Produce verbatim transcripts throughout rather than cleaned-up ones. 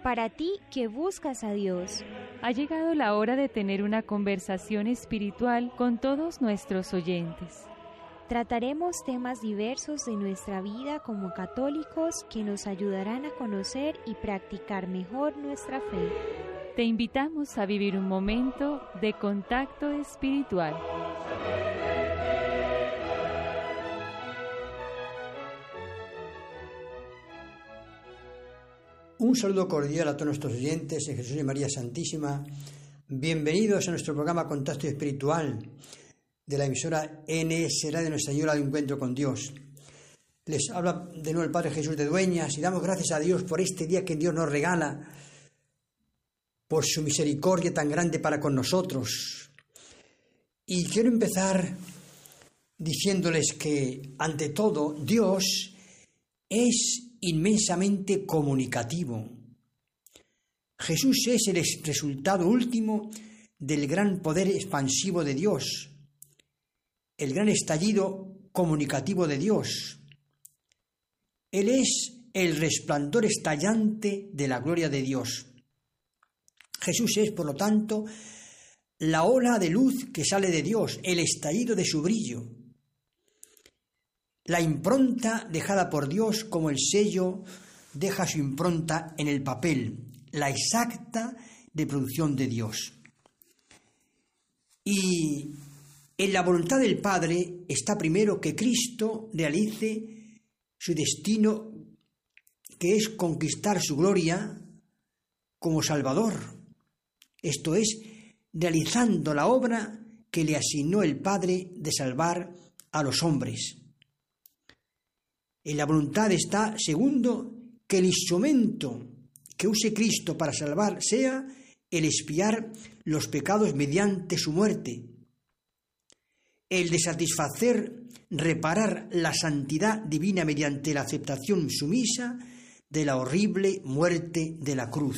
Para ti que buscas a Dios. Ha llegado la hora de tener una conversación espiritual con todos nuestros oyentes. Trataremos temas diversos de nuestra vida como católicos que nos ayudarán a conocer y practicar mejor nuestra fe. Te invitamos a vivir un momento de contacto espiritual. Un saludo cordial a todos nuestros oyentes en Jesús y María Santísima. Bienvenidos a nuestro programa Contacto Espiritual de la emisora N S Radio de Nuestra Señora de Encuentro con Dios. Les habla de nuevo el Padre Jesús de Dueñas y damos gracias a Dios por este día que Dios nos regala, por su misericordia tan grande para con nosotros. Y quiero empezar diciéndoles que, ante todo, Dios es inmensamente comunicativo. Jesús es el resultado último del gran poder expansivo de Dios, el gran estallido comunicativo de Dios. Él es el resplandor estallante de la gloria de Dios. Jesús es, por lo tanto, la ola de luz que sale de Dios, el estallido de su brillo, la impronta dejada por Dios como el sello deja su impronta en el papel, la exacta de producción de Dios. Y en la voluntad del Padre está primero que Cristo realice su destino, que es conquistar su gloria como Salvador. Esto es, realizando la obra que le asignó el Padre de salvar a los hombres. En la voluntad está, segundo, que el instrumento que use Cristo para salvar sea el expiar los pecados mediante su muerte, el de satisfacer, reparar la santidad divina mediante la aceptación sumisa de la horrible muerte de la cruz.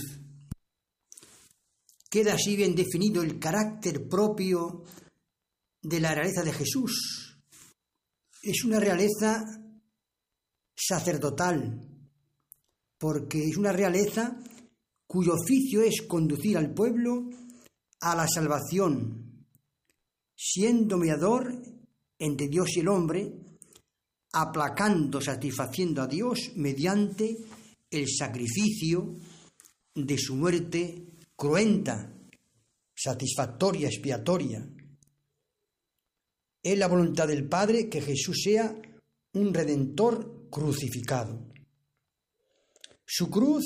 Queda así bien definido el carácter propio de la realeza de Jesús. Es una realeza sacerdotal, porque es una realeza cuyo oficio es conducir al pueblo a la salvación, siendo mediador entre Dios y el hombre, aplacando, satisfaciendo a Dios mediante el sacrificio de su muerte cruenta, satisfactoria, expiatoria. Es la voluntad del Padre que Jesús sea un redentor crucificado. Su cruz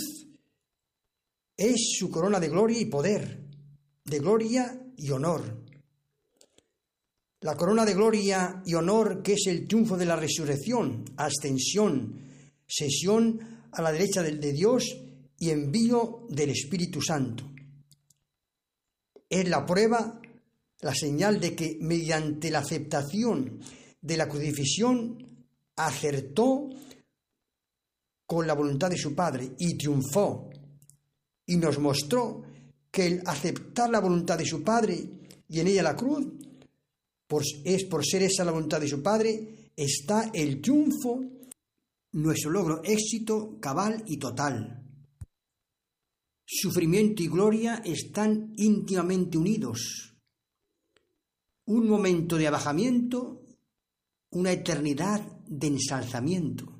es su corona de gloria y poder, de gloria y honor. La corona de gloria y honor que es el triunfo de la resurrección, ascensión, sesión a la derecha de Dios y envío del Espíritu Santo. Es la prueba, la señal de que mediante la aceptación de la crucifixión acertó con la voluntad de su Padre y triunfó, y nos mostró que el aceptar la voluntad de su Padre y en ella la cruz, por, es por ser esa la voluntad de su Padre, está el triunfo, nuestro logro, éxito cabal y total. Sufrimiento y gloria están íntimamente unidos. Un momento de abajamiento, una eternidad de ensalzamiento.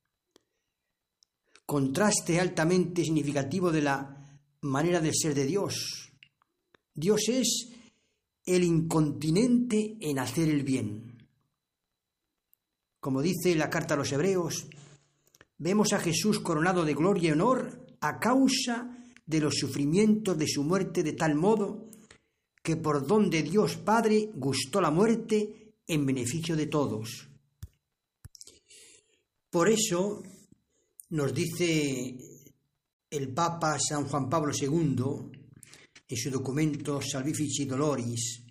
Contraste altamente significativo de la manera de ser de Dios. Dios es el incontinente en hacer el bien. Como dice la carta a los Hebreos, vemos a Jesús coronado de gloria y honor a causa de los sufrimientos de su muerte, de tal modo que por don de Dios Padre gustó la muerte en beneficio de todos. Por eso nos dice el Papa San Juan Pablo segundo en su documento Salvifici Doloris: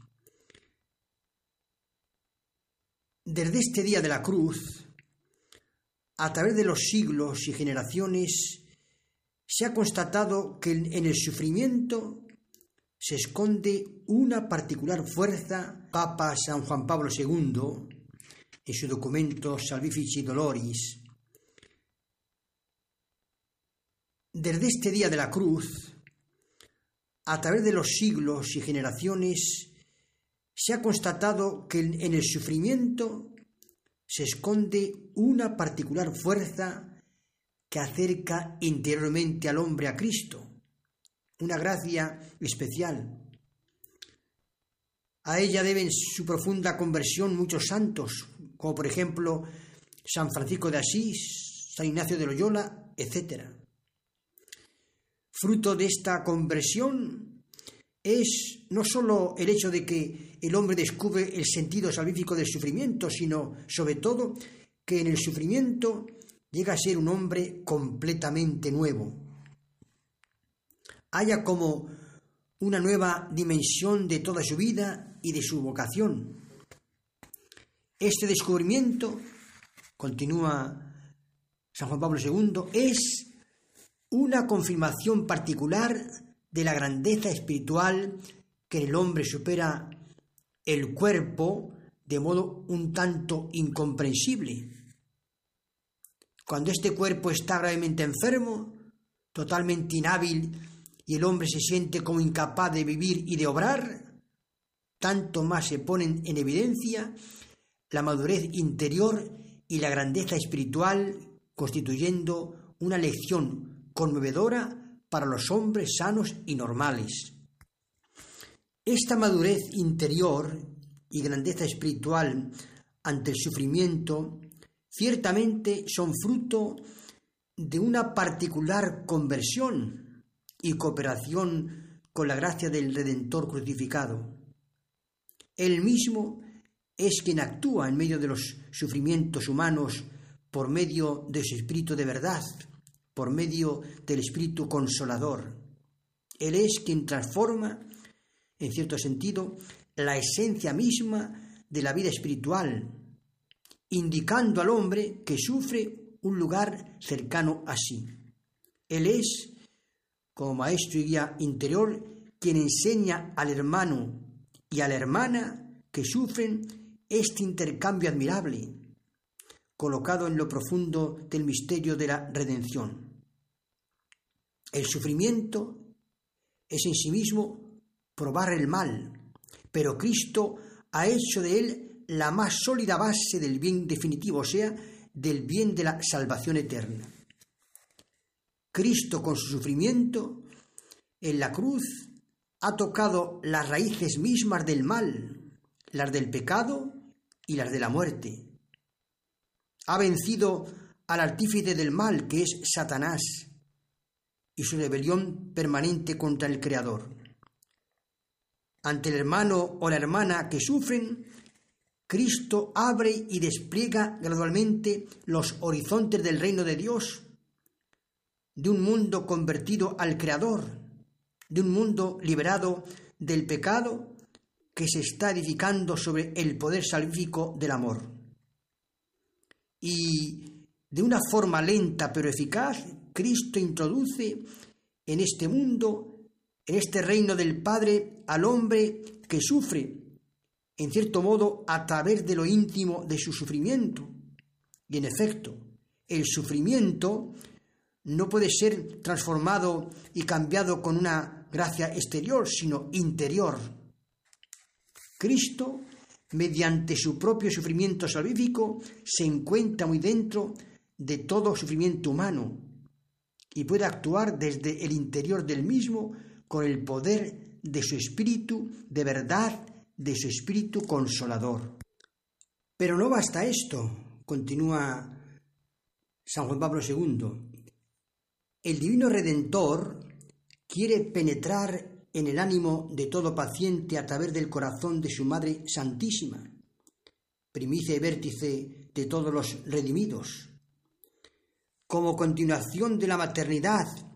desde este día de la cruz, a través de los siglos y generaciones, se ha constatado que en el sufrimiento se esconde una particular fuerza. Papa San Juan Pablo segundo, en su documento Salvifici Doloris, Desde este día de la cruz, a través de los siglos y generaciones, se ha constatado que en el sufrimiento se esconde una particular fuerza que acerca interiormente al hombre a Cristo, una gracia especial. A ella deben su profunda conversión muchos santos, como por ejemplo San Francisco de Asís, San Ignacio de Loyola, etcétera. Fruto de esta conversión es no solo el hecho de que el hombre descubre el sentido salvífico del sufrimiento, sino sobre todo que en el sufrimiento llega a ser un hombre completamente nuevo. Haya como una nueva dimensión de toda su vida y de su vocación. Este descubrimiento, continúa San Juan Pablo segundo, es una confirmación particular de la grandeza espiritual que en el hombre supera el cuerpo de modo un tanto incomprensible. Cuando este cuerpo está gravemente enfermo, totalmente inhábil, y el hombre se siente como incapaz de vivir y de obrar, tanto más se ponen en evidencia la madurez interior y la grandeza espiritual, constituyendo una lección conmovedora para los hombres sanos y normales. Esta madurez interior y grandeza espiritual ante el sufrimiento ciertamente son fruto de una particular conversión y cooperación con la gracia del Redentor crucificado. Él mismo es quien actúa en medio de los sufrimientos humanos por medio de su espíritu de verdad, por medio del espíritu consolador. Él es quien transforma, en cierto sentido, la esencia misma de la vida espiritual, indicando al hombre que sufre un lugar cercano a sí. Él es, como maestro y guía interior, quien enseña al hermano y a la hermana que sufren este intercambio admirable, colocado en lo profundo del misterio de la redención. El sufrimiento es en sí mismo probar el mal, pero Cristo ha hecho de él la más sólida base del bien definitivo, o sea, del bien de la salvación eterna. Cristo, con su sufrimiento en la cruz, ha tocado las raíces mismas del mal, las del pecado y las de la muerte. Ha vencido al artífice del mal, que es Satanás, y su rebelión permanente contra el Creador. Ante el hermano o la hermana que sufren, Cristo abre y despliega gradualmente los horizontes del reino de Dios, de un mundo convertido al Creador, de un mundo liberado del pecado que se está edificando sobre el poder salvífico del amor. Y de una forma lenta pero eficaz, Cristo introduce en este mundo, en este reino del Padre, al hombre que sufre, en cierto modo, a través de lo íntimo de su sufrimiento. Y en efecto, el sufrimiento no puede ser transformado y cambiado con una gracia exterior, sino interior. Cristo, mediante su propio sufrimiento salvífico, se encuentra muy dentro de todo sufrimiento humano y puede actuar desde el interior del mismo con el poder de su espíritu de verdad, de su espíritu consolador. Pero no basta esto, continúa San Juan Pablo segundo. El Divino Redentor quiere penetrar en el ánimo de todo paciente a través del corazón de su Madre Santísima, primicia y vértice de todos los redimidos. Como continuación de la maternidad